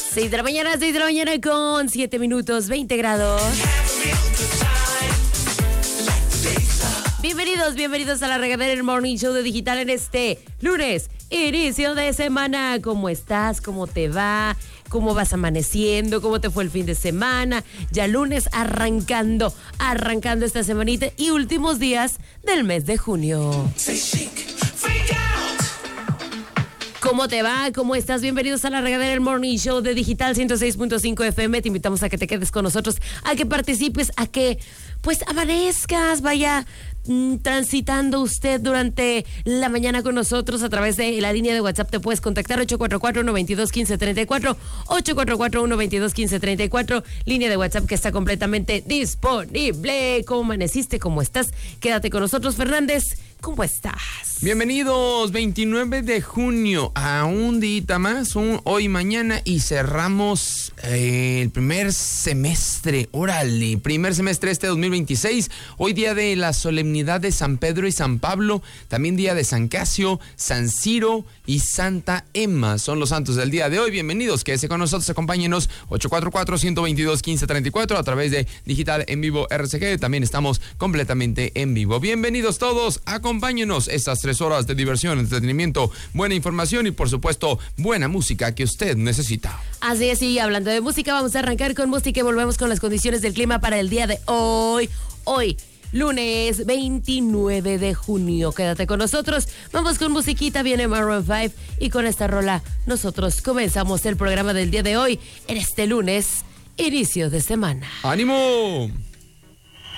6 de la mañana con 7 minutos, 20 grados. Bienvenidos a la regadera, el Morning Show de Digital en este lunes, inicio de semana. ¿Cómo estás? ¿Cómo te va? ¿Cómo vas amaneciendo? ¿Cómo te fue el fin de semana? Ya lunes arrancando esta semanita y últimos días del mes de junio. ¿Cómo te va? ¿Cómo estás? Bienvenidos a la regadera, el Morning Show de Digital 106.5 FM. Te invitamos a que te quedes con nosotros, a que participes, a que pues amanezcas, vaya transitando usted durante la mañana con nosotros a través de la línea de WhatsApp. Te puedes contactar 844-122-1534, 844-122-1534, línea de WhatsApp que está completamente disponible. ¿Cómo amaneciste? ¿Cómo estás? Quédate con nosotros, Fernández. ¿Cómo estás? Bienvenidos, 29 de junio, a un día más, hoy, mañana, y cerramos el primer semestre. Órale, primer semestre 2026. Hoy día de la solemnidad de San Pedro y San Pablo, también día de San Casio, San Ciro y Santa Emma. Son los santos del día de hoy. Bienvenidos, quédese con nosotros, acompáñenos, 844-122-1534 a través de Digital en Vivo RCG. También estamos completamente en vivo. Bienvenidos todos, acompáñenos estas 3 horas de diversión, entretenimiento, buena información y por supuesto buena música que usted necesita. Así es, y hablando de música, vamos a arrancar con música y volvemos con las condiciones del clima para el día de hoy, lunes 29 de junio. Quédate con nosotros, vamos con musiquita, viene Maroon 5 y con esta rola nosotros comenzamos el programa del día de hoy en este lunes, inicio de semana. ¡Ánimo!